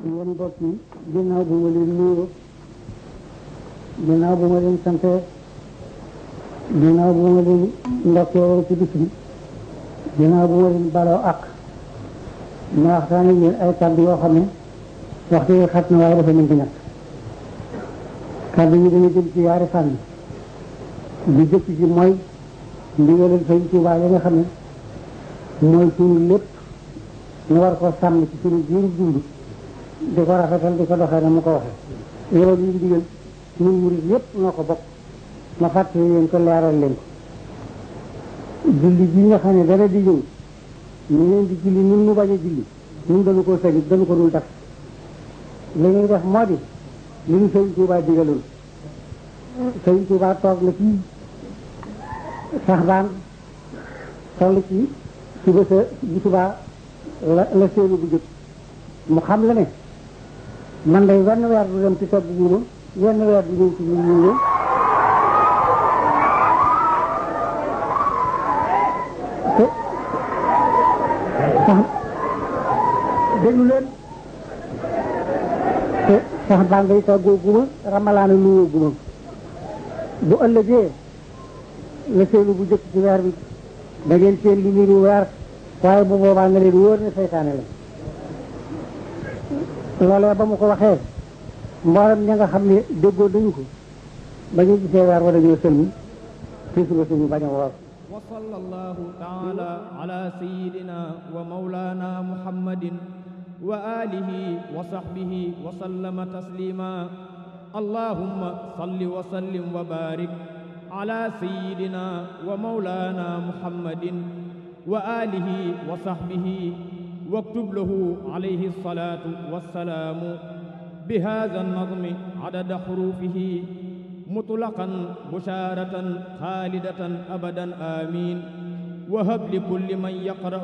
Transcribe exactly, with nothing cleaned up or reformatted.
yéen mbokk yi ginnaaw bu ma leen nuyoo ginnaaw bu ma leen sante ginnaaw bu ma leen ndokkee ci bis bi ginnaaw bu ma leen baloo ak ma waxtaan ak yéen ay kàddu yoo xam ne waxtu yi xat na waaye dafa mën di ñàkk kàddu yi dañu jëm ci yaari fànn bi jëkk ci mooy ndigalal Sëñ Tuubaa yi nga xam ne mooy suñu lépp ñu war ko sàmm ci suñu jiiru dund di ko rafetal di ko doxee na mu ko waxee loolu yi ndigal ñun murid yépp noo ko bokk ma fàttali leen ko leeral leen ko julli ji nga xam ne dara di ñëw ñu leen di julli ñun ñu bañ a julli ñun dañu ko sañ dañu ko dul def li ñuy def moo di li ñu Sëñ Tuubaa digaloon Sëñ Tuubaa toog na ci Saxbaan toll ci suba sa bu subaa la la séenu bu jot mu xam la ne man day wenn weer du dem ci togg guuma wenn weer du ñëw ci ñu ñu te sax déglu leen te sax baa ngay toggoo guma ramalaana nuyoo guma bu ëllëgee la seenu bu jëkk ci weer bi da ngeen seen lu niru weer waaye bu boobaa nga leen wóor ne seytaane la loolee ba mu ko waxee mboolem ña nga xam ne déggoo nañu ko ba ñu gisee weer wa dañoo sëlmi ci suba suñu bañ a woor wa sallallahu taala ala sayyidina wa mawlana muhammadin wa alihi wa sahbihi wa sallama taslima allahumma salli wa sallim wa barik ala sayyidina wa mawlana muhammadin wa alihi wa sahbihi waktub lahu alayhi salatu wassalamu bi hadha an-nazmi adada hurufihi mutlaqan busharatan khalidatan abadan amin wa hab li kulli man yaqra